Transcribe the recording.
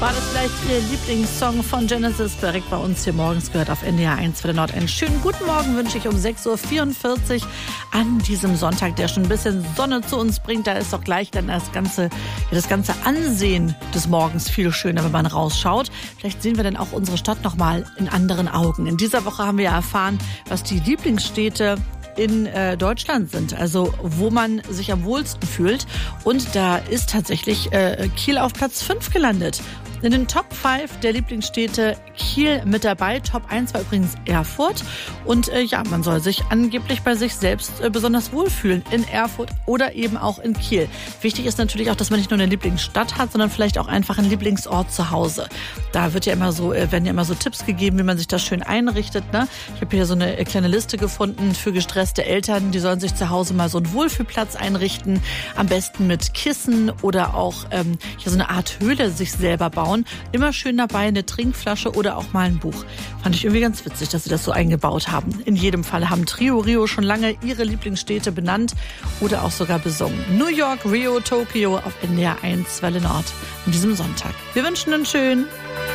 War das vielleicht Ihr Lieblingssong von Genesis? Direkt bei uns hier morgens gehört auf NDR 1 für den Nord. Einen schönen guten Morgen wünsche ich um 6.44 Uhr an diesem Sonntag, der schon ein bisschen Sonne zu uns bringt. Da ist doch gleich dann das ganze Ansehen des Morgens viel schöner, wenn man rausschaut. Vielleicht sehen wir dann auch unsere Stadt noch mal in anderen Augen. In dieser Woche haben wir ja erfahren, was die Lieblingsstädte in Deutschland sind, also wo man sich am wohlsten fühlt. Und da ist tatsächlich Kiel auf Platz 5 gelandet. In den Top 5 der Lieblingsstädte Kiel mit dabei. Top 1 war übrigens Erfurt. Und man soll sich angeblich bei sich selbst besonders wohlfühlen in Erfurt oder eben auch in Kiel. Wichtig ist natürlich auch, dass man nicht nur eine Lieblingsstadt hat, sondern vielleicht auch einfach einen Lieblingsort zu Hause. Da werden ja immer so Tipps gegeben, wie man sich das schön einrichtet. Ne? Ich habe hier so eine kleine Liste gefunden für gestresste Eltern. Die sollen sich zu Hause mal so einen Wohlfühlplatz einrichten. Am besten mit Kissen oder auch so eine Art Höhle sich selber bauen. Immer schön dabei eine Trinkflasche oder auch mal ein Buch. Fand ich irgendwie ganz witzig, dass sie das so eingebaut haben. In jedem Fall haben Trio Rio schon lange ihre Lieblingsstädte benannt oder auch sogar besungen. New York, Rio, Tokio auf NDR 1 Welle Nord an diesem Sonntag. Wir wünschen einen schönen